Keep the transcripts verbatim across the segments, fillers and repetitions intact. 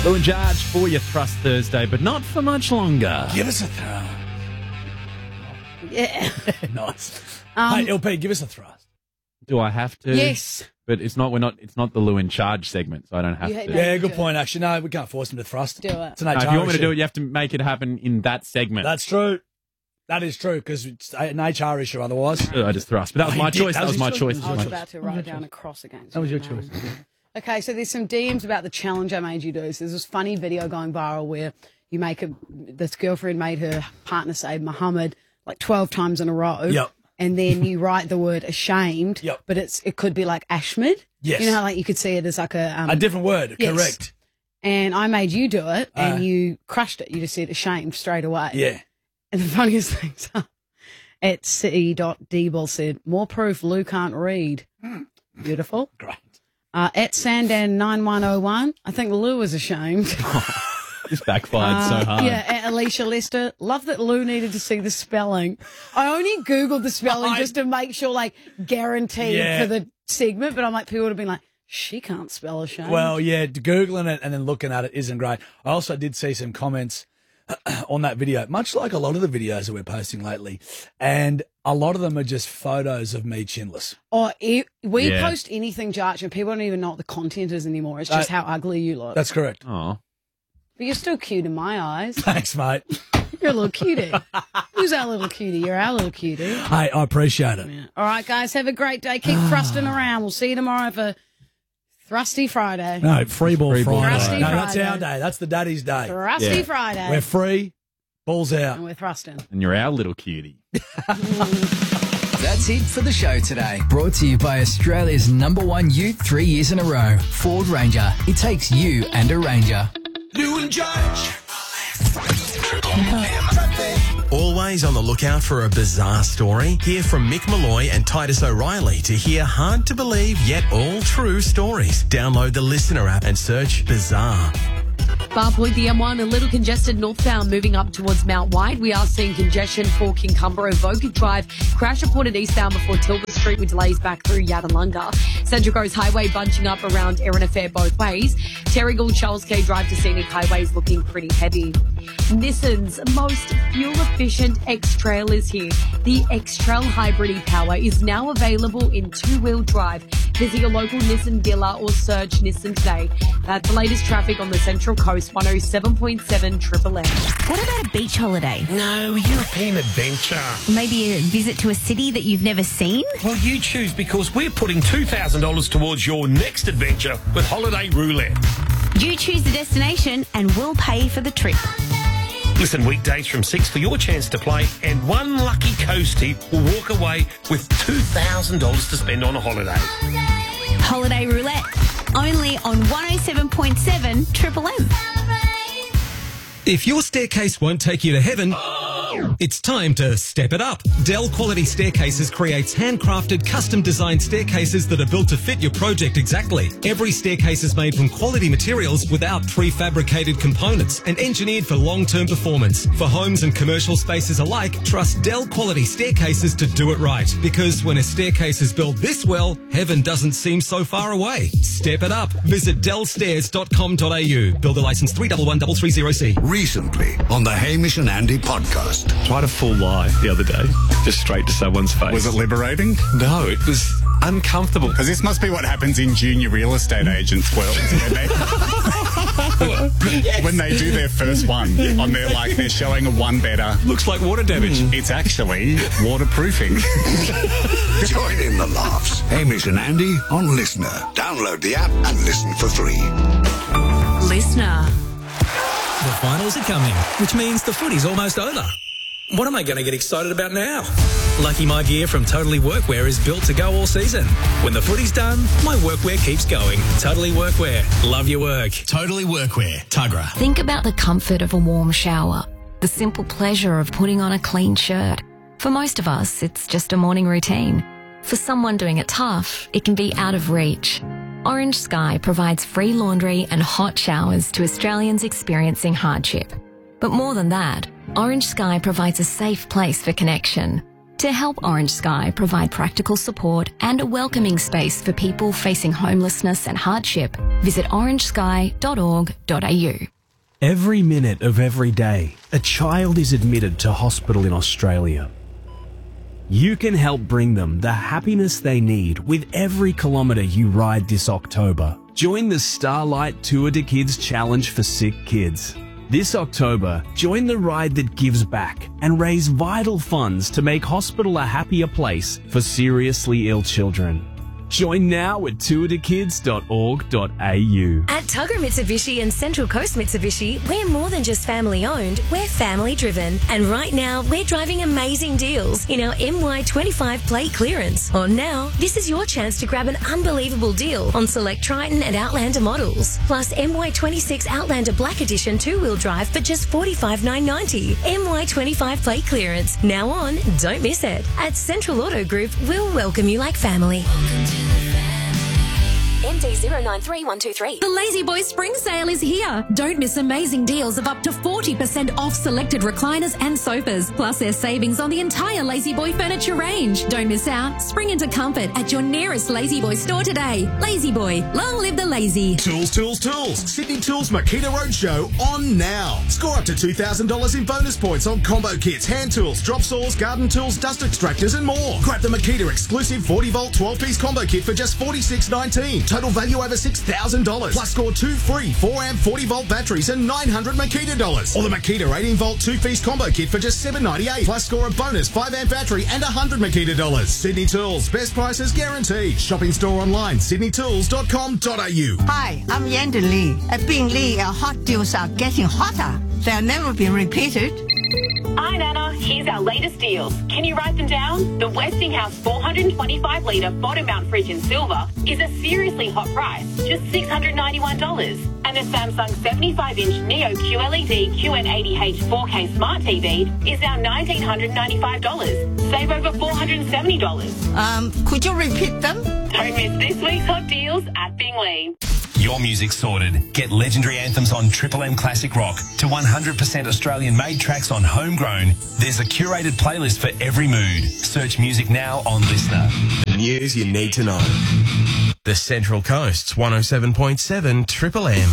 Lou and Jarge for your Thrust Thursday, but not for much longer. Give us a thrust. Yeah. Nice. Um, hey, L P, give us a thrust. Do I have to? Yes. But it's not. We're not. It's not the Lou in Charge segment, so I don't have You to. hate Yeah, you good do. point, actually. No, we can't force him to thrust. Do it. It's an No, H R if you want me to issue. do it, you have to make it happen in that segment. That's true. That is true, because it's an H R issue otherwise. Uh, I just thrust. But that was Oh, my you did. choice. That That was was my his choice. choice. I was My- about to write down a cross against That was your you. choice. Okay, so there's some D Ms about the challenge I made you do. So there's this funny video going viral where you make a, this girlfriend made her partner say Muhammad like twelve times in a row. Yep. And then you write the word ashamed. Yep. But it's it could be like Ashmid. Yes. You know how like you could see it as like a um, A different word, yes. correct. And I made you do it, and Uh. you crushed it. You just said ashamed straight away. Yeah. And the funniest things are, at C. Deeble said, more proof Lou can't read. Beautiful. Great. Uh, at Sandan nine one oh one, I think Lou is ashamed. This backfired Uh, so hard. Yeah, at Alicia Lester, love that Lou needed to see the spelling. I only Googled the spelling I- just to make sure, like, guaranteed Yeah. for the segment, but I'm like, people would have been like, she can't spell ashamed. Well, yeah, Googling it and then looking at it isn't great. I also did see some comments on that video, much like a lot of the videos that we're posting lately. And a lot of them are just photos of me chinless. Or e- we Yeah. post anything, Jarch, and people don't even know what the content is anymore. It's just Uh, how ugly you look. That's correct. Oh. But you're still cute in my eyes. Thanks, mate. You're a little cutie. Who's our little cutie? You're our little cutie. Hey, I appreciate it. Yeah. All right, guys, have a great day. Keep thrusting around. We'll see you tomorrow for Thrusty Friday. No, free ball Free ball Friday. Friday. No, that's Friday. our day. That's the daddy's day. Thrusty Yeah. Friday. We're free, balls out. and we're thrusting. And you're our little cutie. That's it for the show today. Brought to you by Australia's number one ute three years in a row, Ford Ranger. It takes you and a Ranger. Lou and Jarge. Always on the lookout for a bizarre story? Hear from Mick Malloy and Titus O'Reilly to hear hard to believe yet all true stories. Download the Listener app and search Bizarre. Bar Point, the M one, a little congested northbound moving up towards Mount White. We are seeing congestion for Kincumbra, Vogue Drive. Crash reported eastbound before Tilbury Street with delays back through Yadalunga. Central Coast Highway bunching up around Erin Affair both ways. Terrigal, Charles K Drive to Scenic Highway is looking pretty heavy. Nissan's most fuel-efficient X-Trail is here. The X-Trail Hybrid e-Power is now available in two-wheel drive. Visit your local Nissan dealer or search Nissan today. That's the latest traffic on the Central Coast, one oh seven point seven Triple M. What about a beach holiday? No, European adventure. Maybe a visit to a city that you've never seen? Well, you choose, because we're putting two thousand dollars towards your next adventure with Holiday Roulette. You choose the destination and we'll pay for the trip. Listen weekdays from six for your chance to play, and one lucky coastie will walk away with two thousand dollars to spend on a holiday. Holiday Roulette, only on one oh seven point seven Triple M. If your staircase won't take you to heaven, it's time to step it up. Dell Quality Staircases creates handcrafted, custom-designed staircases that are built to fit your project exactly. Every staircase is made from quality materials without prefabricated components and engineered for long-term performance. For homes and commercial spaces alike, trust Dell Quality Staircases to do it right. Because when a staircase is built this well, heaven doesn't seem so far away. Step it up. Visit dell stairs dot com dot a u. Builder license three one one three three zero C. Recently on the Hamish and Andy podcast. Tried a full lie the other day, just straight to someone's face. Was it liberating? No, it was uncomfortable. Because this must be what happens in junior real estate agents' worlds. When they, yes. when they do their first one, on their, like, they're showing a one-bedder. Looks like water damage. Mm. It's actually waterproofing. Join in the laughs. Hamish and Andy on Listener. Download the app and listen for free. Listener. The finals are coming, which means the footy's almost over. What am I going to get excited about now? Lucky My Gear from Totally Workwear is built to go all season. When the footy's done, my workwear keeps going. Totally Workwear. Love your work. Totally Workwear. Tuggerah. Think about the comfort of a warm shower, the simple pleasure of putting on a clean shirt. For most of us, it's just a morning routine. For someone doing it tough, it can be out of reach. Orange Sky provides free laundry and hot showers to Australians experiencing hardship. But more than that, Orange Sky provides a safe place for connection. To help Orange Sky provide practical support and a welcoming space for people facing homelessness and hardship, visit orange sky dot org dot a u. Every minute of every day, a child is admitted to hospital in Australia. You can help bring them the happiness they need with every kilometre you ride this October. Join the Starlight Tour de Kids Challenge for Sick Kids. This October, join the ride that gives back and raise vital funds to make hospital a happier place for seriously ill children. Join now at tour de kids dot org dot a u. At Tugger Mitsubishi and Central Coast Mitsubishi, we're more than just family owned, we're family driven. And right now, we're driving amazing deals in our M Y twenty-five plate clearance. On now, this is your chance to grab an unbelievable deal on select Triton and Outlander models. Plus M Y twenty-six Outlander Black Edition two-wheel drive for just forty-five thousand nine hundred ninety dollars. M Y twenty-five plate clearance. Now on, don't miss it. At Central Auto Group, we'll welcome you like family. M D zero nine three one two three. The Lazy Boy Spring Sale is here. Don't miss amazing deals of up to forty percent off selected recliners and sofas. Plus there's savings on the entire Lazy Boy furniture range. Don't miss out. Spring into comfort at your nearest Lazy Boy store today. Lazy Boy, long live the lazy. Tools, tools, tools. Sydney Tools Makita Roadshow on now. Score up to two thousand dollars in bonus points on combo kits, hand tools, drop saws, garden tools, dust extractors and more. Grab the Makita exclusive forty volt twelve piece combo kit for just forty-six nineteen. Total value over six thousand dollars. Plus score two free four amp forty volt batteries and nine hundred Makita dollars. Or the Makita eighteen volt two piece combo kit for just seven ninety-eight. Plus score a bonus five amp battery and one hundred Makita dollars. Sydney Tools, best prices guaranteed. Shopping store online, sydney tools dot com dot a u. Hi, I'm Yanda Lee. At Bing Lee, our hot deals are getting hotter. They'll never be repeated. Hi Nana, here's our latest deals. Can you write them down? The Westinghouse four hundred twenty-five litre bottom mount fridge in silver is a seriously hot price, just six hundred ninety-one dollars. And the Samsung seventy-five inch Neo Q L E D Q N eighty H four K Smart T V is now one thousand nine hundred ninety-five dollars. Save over four hundred seventy dollars. Um, could you repeat them? Don't miss this week's hot deals at Bing Lee. Your music sorted. Get legendary anthems on Triple M Classic Rock to one hundred percent Australian-made tracks on Homegrown. There's a curated playlist for every mood. Search music now on Listener. The news you need to know. The Central Coast's one oh seven point seven Triple M.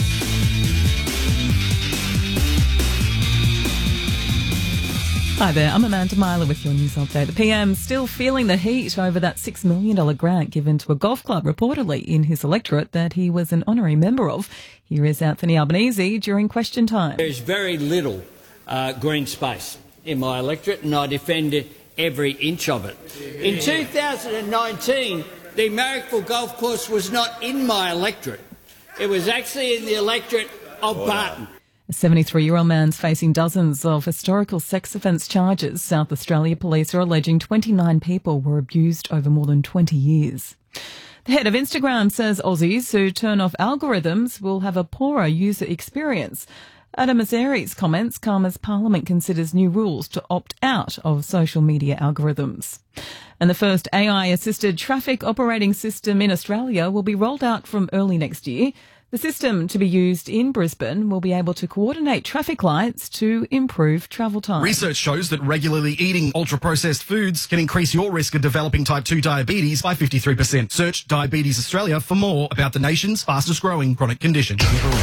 Hi there, I'm Amanda Myler with your news update. The P M still feeling the heat over that six million dollars grant given to a golf club reportedly in his electorate that he was an honorary member of. Here is Anthony Albanese during question time. There's very little uh, green space in my electorate and I defend every inch of it. In two thousand nineteen, the Marrickville Golf Course was not in my electorate. It was actually in the electorate of Barton. A seventy-three-year-old man's facing dozens of historical sex offence charges. South Australia police are alleging twenty-nine people were abused over more than twenty years. The head of Instagram says Aussies who turn off algorithms will have a poorer user experience. Adam Azari's comments come as Parliament considers new rules to opt out of social media algorithms. And the first A I-assisted traffic operating system in Australia will be rolled out from early next year. The system to be used in Brisbane will be able to coordinate traffic lights to improve travel time. Research shows that regularly eating ultra-processed foods can increase your risk of developing type two diabetes by fifty-three percent. Search Diabetes Australia for more about the nation's fastest-growing chronic condition.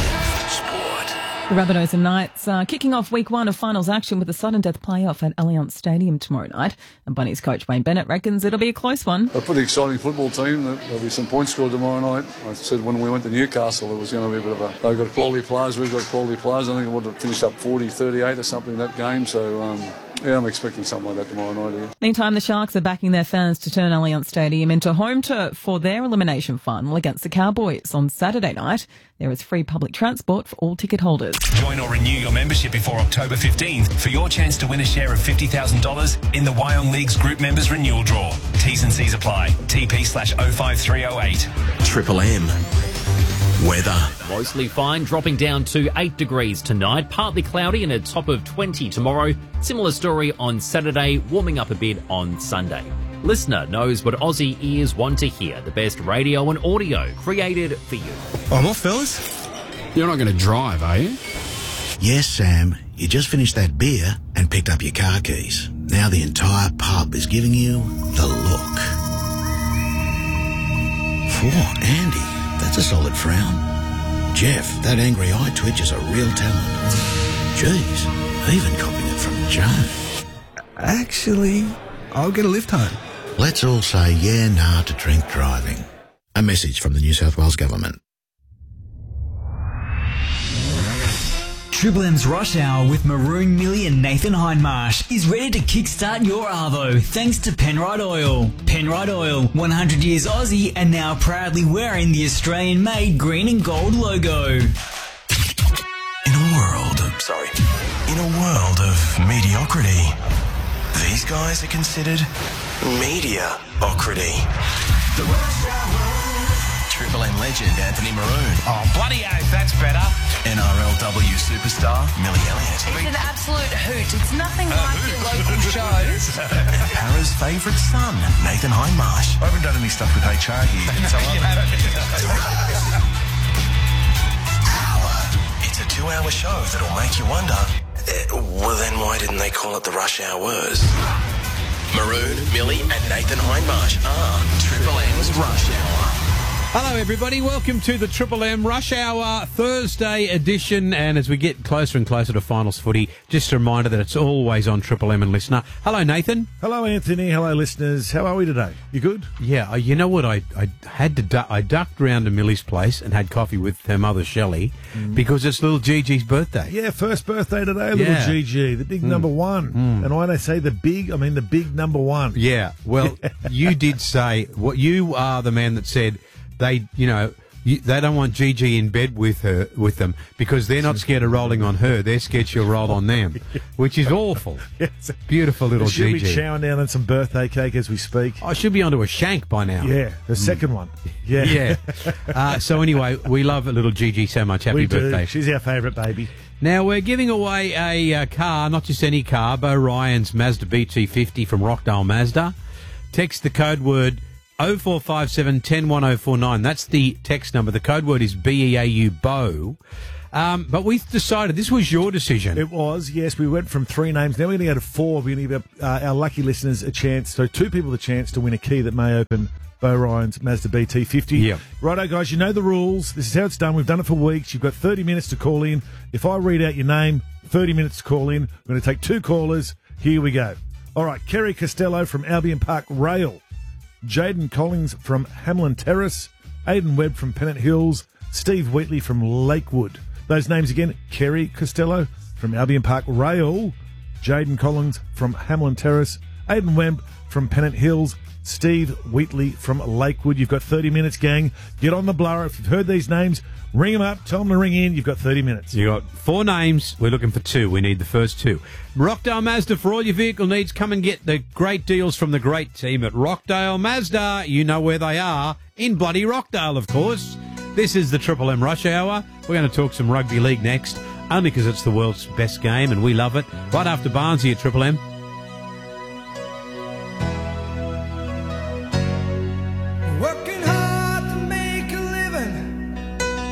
The Rabbitohs and Knights are kicking off week one of finals action with the sudden death playoff at Allianz Stadium tomorrow night. And Bunnies coach Wayne Bennett reckons it'll be a close one. A pretty exciting football team. There'll be some points scored tomorrow night. I said when we went to Newcastle it was going to be a bit of a... They've got quality players, we've got quality players. I think it would have finished up forty thirty-eight or something in that game. So... Um, Yeah, I'm expecting something like that tomorrow night here. Meantime, the Sharks are backing their fans to turn Allianz Stadium into home turf for their elimination final against the Cowboys on Saturday night. There is free public transport for all ticket holders. Join or renew your membership before October fifteenth for your chance to win a share of fifty thousand dollars in the Wyong League's Group Members Renewal Draw. T's and C's apply. T P slash oh five three oh eight. Triple M. Weather. Mostly fine, dropping down to eight degrees tonight. Partly cloudy and a top of twenty tomorrow. Similar story on Saturday, warming up a bit on Sunday. Listener knows what Aussie ears want to hear. The best radio and audio created for you. I'm off, fellas. You're not going to drive, are you? Yes, Sam. You just finished that beer and picked up your car keys. Now the entire pub is giving you the look. Poor Andy, that's a solid frown. Jeff, that angry eye twitch is a real talent. Jeez, even copying it from Joe. Actually, I'll get a lift home. Let's all say yeah, nah to drink driving. A message from the New South Wales Government. Triple M's Rush Hour with Maroon Millie and Nathan Hindmarsh is ready to kickstart your arvo thanks to Penrite Oil. Penrite Oil, one hundred years Aussie and now proudly wearing the Australian-made green and gold logo. In a world of, sorry, in a world of mediocrity, these guys are considered media-ocrity. The Rush Hour. Triple M legend Anthony Maroon. Oh, bloody oath, that's better. N R L W superstar Millie Elliott. It's an absolute hoot. It's nothing like your local shows. Para's favourite son, Nathan Hindmarsh. I haven't done any stuff with H R here. So It's a two-hour show that'll make you wonder, uh, well then why didn't they call it the Rush Hours? Maroon, Millie and Nathan Hindmarsh are Triple M's Rush Hour. Hello, everybody. Welcome to the Triple M Rush Hour Thursday edition. And as we get closer and closer to finals footy, just a reminder that it's always on Triple M and Listener. Hello, Nathan. Hello, Anthony. Hello, listeners. How are we today? You good? Yeah. You know what? I I had to du- I ducked round to Millie's place and had coffee with her mother Shelley mm. because it's little Gigi's birthday. Yeah, first birthday today, little yeah. Gigi, the big mm. number one. Mm. And when I say the big, I mean the big number one. Yeah. Well, you did say what you are the man that said. They, you know, you, they don't want Gigi in bed with her, with them, because they're not scared of rolling on her. They're scared she'll roll on them, which is awful. Yes. Beautiful little she'll Gigi. She'll be chowing down on some birthday cake as we speak. I should be onto a shank by now. Yeah, the second mm. one. Yeah. Yeah. Uh, so anyway, we love little Gigi so much. Happy we birthday. Do. She's our favourite baby. Now, we're giving away a uh, car, not just any car, Bo Ryan's Mazda B T fifty from Rockdale Mazda. Text the code word oh four five seven, one oh one oh four nine. That's the text number. The code word is B E A U, Bo. Um, but we decided this was your decision. It was, yes. We went from three names. Now we're going to go to four. We're going to give uh, our lucky listeners a chance, so two people the chance to win a key that may open Bo Ryan's Mazda B T fifty. Yeah. Righto, guys, you know the rules. This is how it's done. We've done it for weeks. You've got thirty minutes to call in. If I read out your name, thirty minutes to call in. We're going to take two callers. Here we go. All right, Kerry Costello from Albion Park Rail. Jaden Collins from Hamlin Terrace, Aidan Webb from Pennant Hills, Steve Wheatley from Lakewood. Those names again, Kerry Costello from Albion Park Rail, Jaden Collins from Hamlin Terrace, Aidan Webb from Pennant Hills, Steve Wheatley from Lakewood. You've got thirty minutes, gang. Get on the blower. If you've heard these names, ring them up. Tell them to ring in. You've got thirty minutes. You've got four names. We're looking for two. We need the first two. Rockdale Mazda, for all your vehicle needs, come and get the great deals from the great team at Rockdale Mazda. You know where they are. In bloody Rockdale, of course. This is the Triple M Rush Hour. We're going to talk some rugby league next, only because it's the world's best game and we love it. Right after Barnsley at Triple M.